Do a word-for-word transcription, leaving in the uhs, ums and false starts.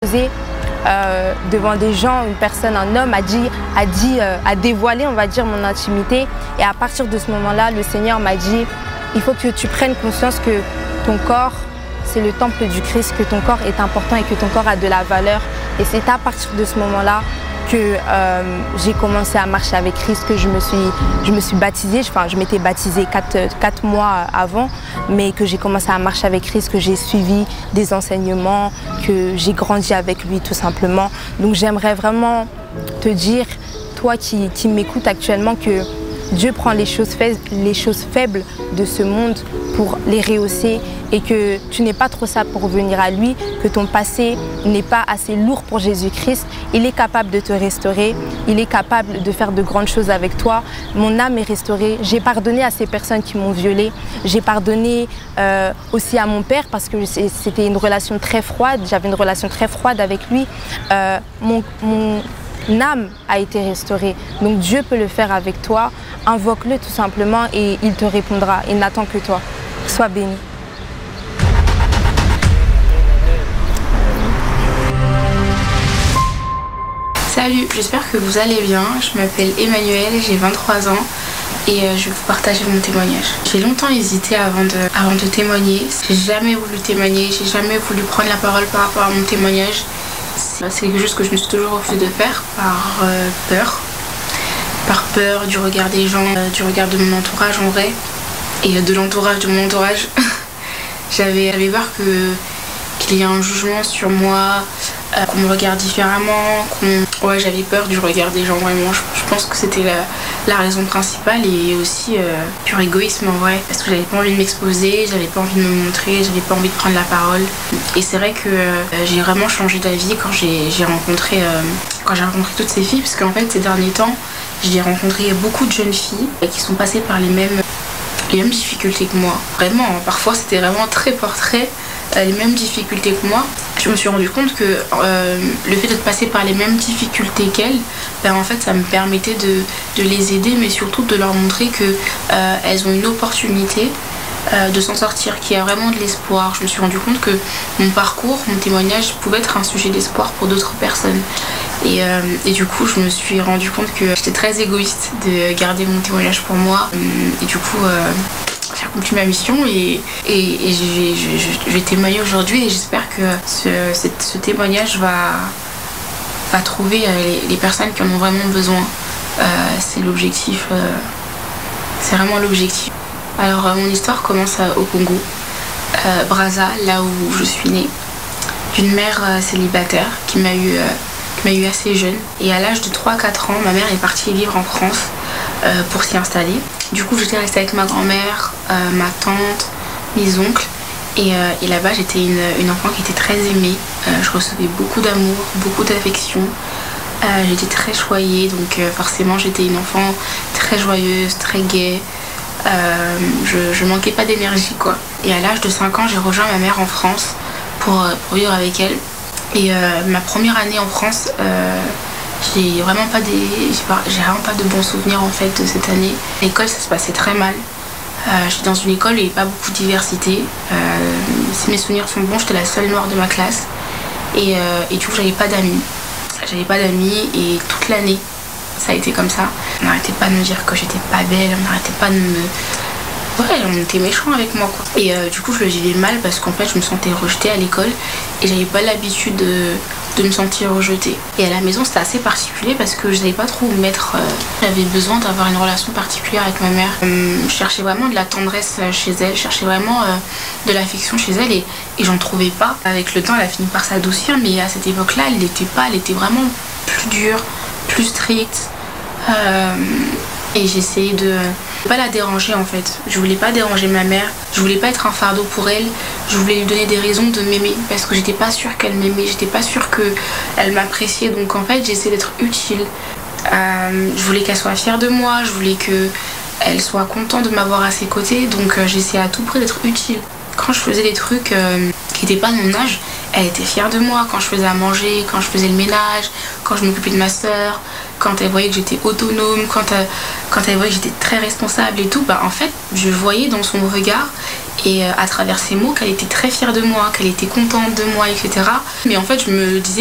exposé euh, devant des gens, une personne, un homme a dit, a dit, euh, a dévoilé, on va dire, mon intimité. Et à partir de ce moment-là, le Seigneur m'a dit, il faut que tu prennes conscience que ton corps, c'est le temple du Christ, que ton corps est important et que ton corps a de la valeur. Et c'est à partir de ce moment-là que euh, j'ai commencé à marcher avec Christ, que je me suis, je me suis baptisée, enfin je m'étais baptisée quatre, quatre mois avant, mais que j'ai commencé à marcher avec Christ, que j'ai suivi des enseignements, que j'ai grandi avec lui tout simplement. Donc j'aimerais vraiment te dire, toi qui, qui m'écoutes actuellement, que Dieu prend les choses, faibles, les choses faibles de ce monde pour les rehausser et que tu n'es pas trop sale pour venir à lui, que ton passé n'est pas assez lourd pour Jésus-Christ. Il est capable de te restaurer, il est capable de faire de grandes choses avec toi. Mon âme est restaurée, j'ai pardonné à ces personnes qui m'ont violée, j'ai pardonné euh, aussi à mon père parce que c'était une relation très froide, j'avais une relation très froide avec lui. Euh, mon, mon âme a été restaurée, donc Dieu peut le faire avec toi. Invoque-le tout simplement et il te répondra. Il n'attend que toi. Sois béni. Salut, j'espère que vous allez bien. Je m'appelle Emmanuel, j'ai vingt-trois ans et je vais vous partager mon témoignage. J'ai longtemps hésité avant de, avant de témoigner. J'ai jamais voulu témoigner, j'ai jamais voulu prendre la parole par rapport à mon témoignage. C'est quelque chose que je me suis toujours refusé de faire par euh, peur. Par peur du regard des gens, euh, du regard de mon entourage en vrai, et euh, de l'entourage de mon entourage. j'avais, j'avais peur que, qu'il y ait un jugement sur moi, euh, qu'on me regarde différemment, qu'on... Ouais, j'avais peur du regard des gens, vraiment. Je, je pense que c'était la, la raison principale et aussi euh, pur égoïsme en vrai, parce que j'avais pas envie de m'exposer, j'avais pas envie de me montrer, j'avais pas envie de prendre la parole. Et c'est vrai que euh, j'ai vraiment changé d'avis quand j'ai, j'ai rencontré, euh, quand j'ai rencontré toutes ces filles, parce qu'en fait, ces derniers temps, j'ai rencontré beaucoup de jeunes filles qui sont passées par les mêmes, les mêmes difficultés que moi. Vraiment, parfois c'était vraiment très portrait, les mêmes difficultés que moi. Je me suis rendu compte que euh, le fait de passer par les mêmes difficultés qu'elles, ben en fait ça me permettait de, de les aider, mais surtout de leur montrer qu'elles euh, ont une opportunité euh, de s'en sortir, qu'il y a vraiment de l'espoir. Je me suis rendu compte que mon parcours, mon témoignage pouvait être un sujet d'espoir pour d'autres personnes. Et, euh, et du coup, je me suis rendu compte que j'étais très égoïste de garder mon témoignage pour moi. Et du coup, euh, j'ai accompli ma mission et, et, et je, vais, je, je vais témoigner aujourd'hui. Et j'espère que ce, cette, ce témoignage va, va trouver les, les personnes qui en ont vraiment besoin. Euh, c'est l'objectif. Euh, c'est vraiment l'objectif. Alors, euh, mon histoire commence au Congo, euh, Brazza, là où je suis née, d'une mère euh, célibataire qui m'a eu... Euh, m'a eu assez jeune et à l'âge de trois à quatre ans ma mère est partie vivre en France euh, pour s'y installer. Du coup j'étais restée avec ma grand-mère, euh, ma tante, mes oncles et, euh, et là-bas j'étais une, une enfant qui était très aimée, euh, je recevais beaucoup d'amour, beaucoup d'affection, euh, j'étais très choyée donc euh, forcément j'étais une enfant très joyeuse, très gaie, euh, je, je manquais pas d'énergie quoi. Et à l'âge de cinq ans j'ai rejoint ma mère en France pour, pour vivre avec elle. Et euh, ma première année en France, euh, j'ai vraiment pas des, j'ai, pas, j'ai vraiment pas de bons souvenirs en fait de cette année. À l'école, ça se passait très mal. Euh, j'étais dans une école où il n'y avait pas beaucoup de diversité. Euh, si mes souvenirs sont bons, j'étais la seule noire de ma classe. Et, euh, et du coup, j'avais pas d'amis. J'avais pas d'amis et toute l'année, ça a été comme ça. On n'arrêtait pas de me dire que j'étais pas belle, on n'arrêtait pas de me... Ouais, on était méchants avec moi quoi. Et euh, du coup je le vivais mal parce qu'en fait je me sentais rejetée à l'école et j'avais pas l'habitude de, de me sentir rejetée. Et à la maison c'était assez particulier parce que je savais pas trop où me mettre. Euh, j'avais besoin d'avoir une relation particulière avec ma mère. Euh, je cherchais vraiment de la tendresse chez elle, je cherchais vraiment euh, de l'affection chez elle et, et j'en trouvais pas. Avec le temps elle a fini par s'adoucir mais à cette époque-là elle n'était pas, elle était vraiment plus dure, plus stricte. Euh, et j'essayais de pas la déranger en fait. Je voulais pas déranger ma mère, je voulais pas être un fardeau pour elle, je voulais lui donner des raisons de m'aimer parce que j'étais pas sûre qu'elle m'aimait, j'étais pas sûre qu'elle m'appréciait donc en fait j'essayais d'être utile. Euh, je voulais qu'elle soit fière de moi, je voulais qu'elle soit contente de m'avoir à ses côtés donc euh, j'essayais à tout prix d'être utile. Quand je faisais des trucs euh, qui n'étaient pas de mon âge, elle était fière de moi quand je faisais à manger, quand je faisais le ménage, quand je m'occupais de ma soeur, quand elle voyait que j'étais autonome, quand, euh, quand elle voyait que j'étais très responsable et tout, bah en fait, je voyais dans son regard et euh, à travers ses mots qu'elle était très fière de moi, qu'elle était contente de moi, et cetera. Mais en fait, je me disais